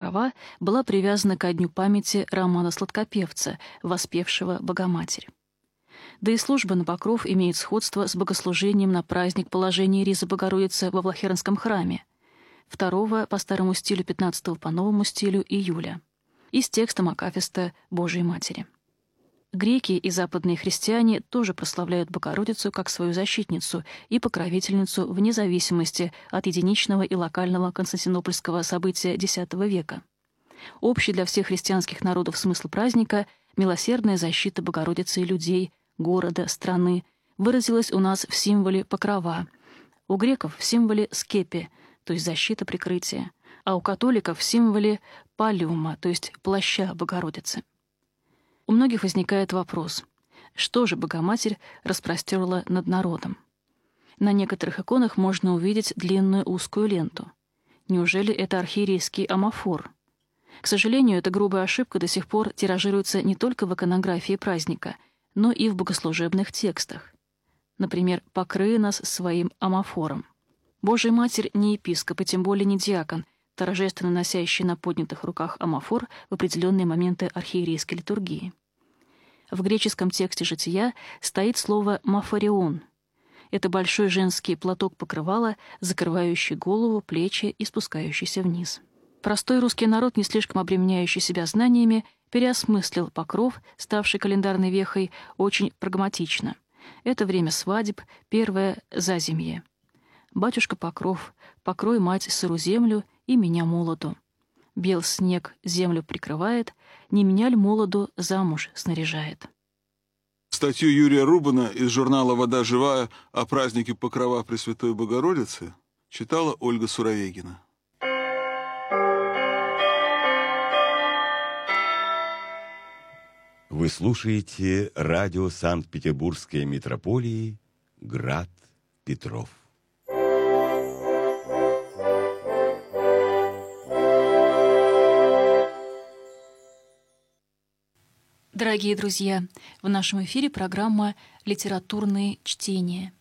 Покрова была привязана ко дню памяти Романа Сладкопевца, воспевшего Богоматерь. Да и служба на Покров имеет сходство с богослужением на праздник Положения Ризы Богородицы во Влахернском храме 2 по старому стилю, 15 по новому стилю июля, и с текстом акафиста Божией Матери. Греки и западные христиане тоже прославляют Богородицу как свою защитницу и покровительницу вне зависимости от единичного и локального константинопольского события X века. Общий для всех христианских народов смысл праздника — милосердная защита Богородицы и людей, города, страны — выразилась у нас в символе покрова, у греков в символе скепи, то есть защита прикрытия, а у католиков в символе паллиума, то есть плаща Богородицы. У многих возникает вопрос, что же Богоматерь распростерла над народом? На некоторых иконах можно увидеть длинную узкую ленту. Неужели это архиерейский амафор? К сожалению, эта грубая ошибка до сих пор тиражируется не только в иконографии праздника, но и в богослужебных текстах. Например, «покрый нас своим амафором». Божья Матерь не епископ и тем более не диакон, торжественно носящий на поднятых руках амафор в определенные моменты архиерейской литургии. В греческом тексте «Жития» стоит слово «мафарион». Это большой женский платок-покрывало, закрывающий голову, плечи и спускающийся вниз. Простой русский народ, не слишком обременяющий себя знаниями, переосмыслил покров, ставший календарной вехой, очень прагматично. Это время свадеб, первое зазимье. «Батюшка Покров, покрой, мать, сыру землю и меня молоду. Бел снег землю прикрывает, не меня ль молоду замуж снаряжает». Статью Юрия Рубана из журнала «Вода живая» о празднике Покрова Пресвятой Богородицы читала Ольга Суровегина. Вы слушаете радио Санкт-Петербургской митрополии «Град Петров». Дорогие друзья, в нашем эфире программа «Литературные чтения».